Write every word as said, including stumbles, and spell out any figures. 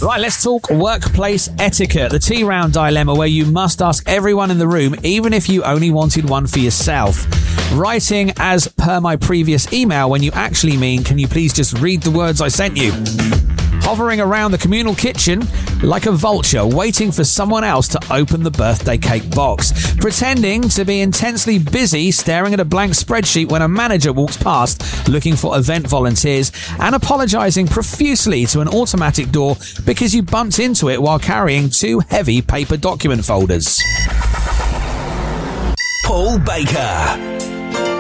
Right, let's talk workplace etiquette. The T-round dilemma where you must ask everyone in the room, even if you only wanted one for yourself. Writing as per my previous email when you actually mean, can you please just read the words I sent you? Hovering around the communal kitchen like a vulture, waiting for someone else to open the birthday cake box. Pretending to be intensely busy, staring at a blank spreadsheet when a manager walks past looking for event volunteers, and apologising profusely to an automatic door because you bumped into it while carrying two heavy paper document folders. Paul Baker.